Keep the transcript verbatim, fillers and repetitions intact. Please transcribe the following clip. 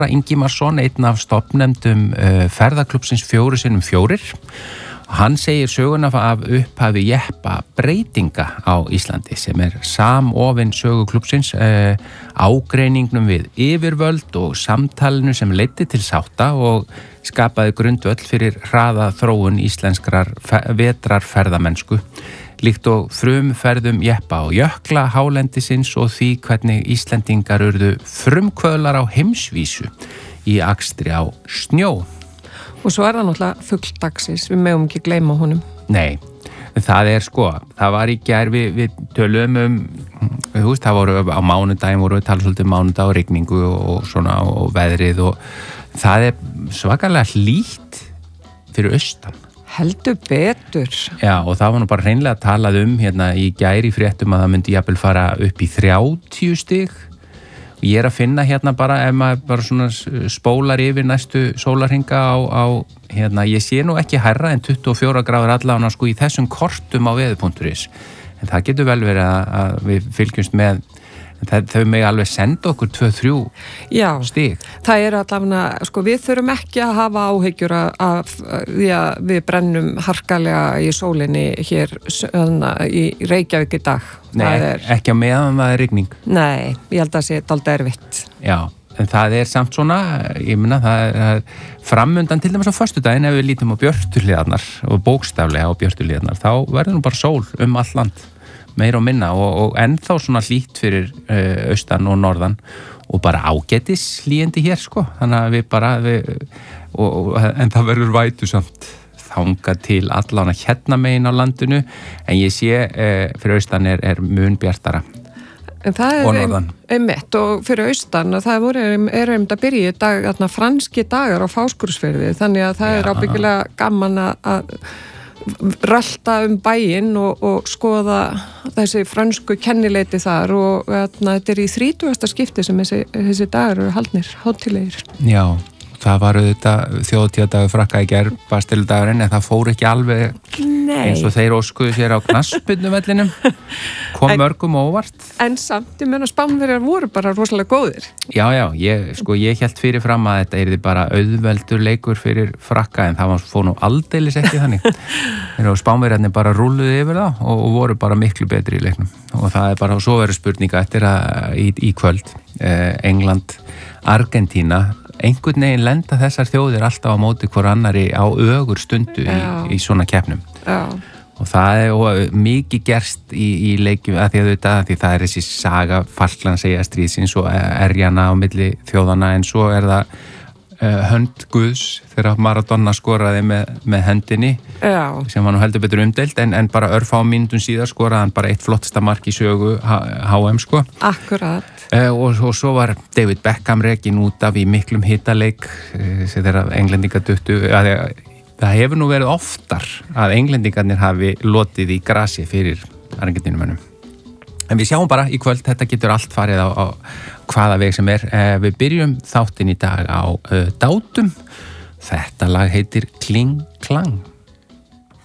Ingimarsson, einn af stofnendum uh, ferðaklúbbsins fjóri sinnum fjórir. Hann segir söguna af upphafi jeppa breytinga á Íslandi sem er samofin söguklúbbsins, uh, ágreiningnum við yfirvöld og samtalinu sem leiddi til sátta og skapaði grundvöll fyrir hraða þróun íslenskrar vetrarferðamennsku. Líkt og frumferðum jeppa og jökla hálendisins og því hvernig Íslendingar urðu frumkvöðlar á heimsvísu í akstri á snjó. Og svo er það náttúrulega fugl dagsins, við megum ekki gleyma honum. Nei, það er sko, það var í gær við, við tölum um, þú veist, það voru á mánudaginn voru við tala svolítið um mánudag og rigningu og svona og veðrið og það er svakalega hlýtt fyrir austan. Heldur betur. Já, og það var nú bara hreinlega talað um hérna í gær í fréttum að það myndi jafnvel fara upp í þrjátíu stig. Og ég er að finna hérna bara, ef maður bara svona spólar yfir næstu sólarhringa á, á hérna, ég sé nú ekki hærra en tuttugu og fjórar gráður allavega sko í þessum kortum á veður punktur is. En það getur vel verið að, að við fylgjumst með, það, þau megi alveg senda okkur tvö til þrjú stig. Já, það er allavega, sko við þurfum ekki að hafa áhyggjur af því að við brennum harkalega í sólinni hér í Reykjavík í dag. Nei, er, ekki á meðan það er rigning. Nei, ég held að það sé dálítið erfitt. Já, en það er samt svona, ég meina það er, það er framundan til dæmis á föstudaginn ef við lítum á björtuhliðarnar og bókstaflega á björtuhliðarnar, þá verður nú bara sól um all land. Meira og minna og, og ennþá svona hlýtt fyrir uh, austan og norðan og bara ágætis hlýjandi hér sko, þannig að við bara við, og, og, en það verður vætu samt þanga til allan að hérna megin á landinu en ég sé uh, fyrir austan er, er mun bjartara en það og norðan. Einmitt og fyrir austan og það voru, er um þetta byrja í dag, þarna franski dagar á Fáskursfirði þannig að það Já. Er ábyggilega gaman að rölta um bæinn og, og skoða þessi frönsku kennileiti þar og atna, þetta er í þrítugasta skipti sem þessi, þessi dagar eru haldnir, hátíðlegir. Já, það var auðvitað þjóðhátíðardagur Frakka í gær, Bastíldagurinn, en það fór ekki alveg Nei. Eins og þeir óskuðu sér á knattspyrnuvellinum, kom en, mörgum óvart. En samt, ég menna Spánverjar voru bara rosalega góðir. Já, já, ég, sko, ég hélt fyrir fram að þetta er bara auðveldur leikur fyrir Frakka, en það var fór nú aldeilis ekki þannig. Þeir og Spánverjarnir bara rúlluðu yfir það og, og voru bara miklu betri í leiknum. Og það er bara, og svo verður spurninga eftir að í, í kvöld, eh, England, Argentína, einhvern veginn lenda þessar þjóðir alltaf á móti hver annari á ögur stundu í, í svona keppnum. Já. Og það er og mikið gerst í, í leikjum að því að þetta, að því það er þessi saga Falklandseyja stríðsins og erjana á milli þjóðana en svo er það uh, hönd Guðs þegar Maradona skoraði með, með hendinni Já. Sem var nú heldur betur umdeilt en, en bara örfá mínútum síðar skoraði hann bara eitt flottasta mark í sögu H M sko. Akkurat. Uh, og, og svo var David Beckham rekin út af í miklum hitaleik uh, sem þeirra englendinga duttu að það hefur nú verið oftar að englendingarnir hafi lotið í grasi fyrir argentinumönnum. En við sjáum bara í kvöld, þetta getur allt farið á, á hvaða veg sem er. Uh, við byrjum þáttinn í dag á uh, dátum. Þetta lag heitir Kling Klang.